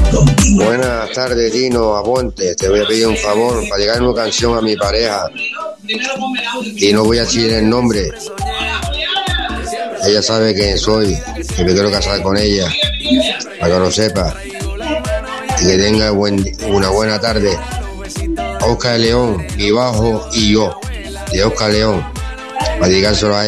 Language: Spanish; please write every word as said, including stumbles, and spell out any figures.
Buenas tardes, Dino Aponte. Te voy a pedir un favor para llegar una canción a mi pareja. Y no voy a decir el nombre. Ella sabe quién soy, que me quiero casar con ella, para que lo sepa. Y que tenga buen, una buena tarde. Oscar León, mi bajo y yo, de Oscar León, para dedicárselo a ella.